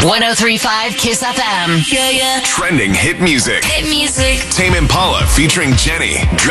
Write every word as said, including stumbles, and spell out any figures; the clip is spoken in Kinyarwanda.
one oh three point five Kiss F M. Yeah, yeah. Trending hit music. Hit music. Tame Impala featuring Jenny.